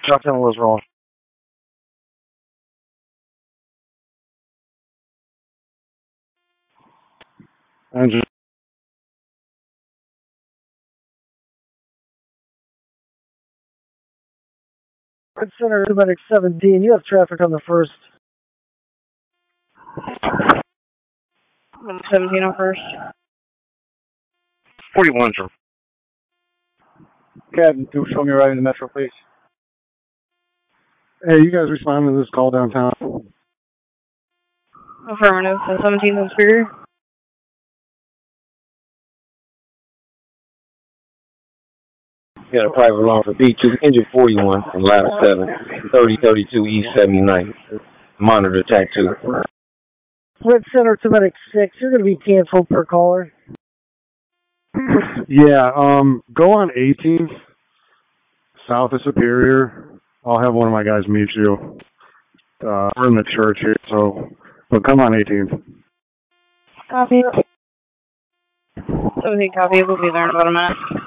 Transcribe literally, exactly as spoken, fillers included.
Nothing was wrong. Engine. Red Center, Medic seventeen. You have traffic on the first. seventeen on first. forty-one, sir. Captain, do show me right in the metro, please. Hey, you guys respond to this call downtown. Affirmative. seventeen on Superior. Got a private alarm for B two, engine forty-one from lab seven, thirty thirty-two East seventy-ninth. Monitor attack two. Red Center to Medic six. You're going to be canceled per caller. Yeah, um, go on eighteenth, south of Superior. I'll have one of my guys meet you. Uh, we're in the church here, so, but come on eighteenth. Copy. seventeen copy. We'll be there in about a minute.